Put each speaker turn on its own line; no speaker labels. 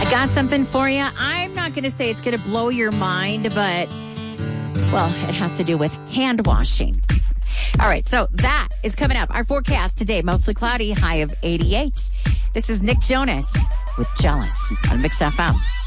Got something for you. I'm not going to say it's going to blow your mind, but, well, it has to do with hand washing. All right, so that is coming up. Our forecast today, mostly cloudy, high of 88. This is Nick Jonas with Jealous on Mix FM.